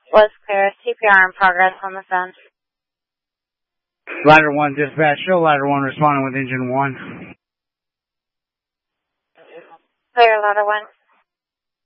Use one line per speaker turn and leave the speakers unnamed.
Was clear. CPR in progress on the phone.
Ladder 1 dispatch. Show Ladder 1 responding with engine 1.
Clear, Ladder 1.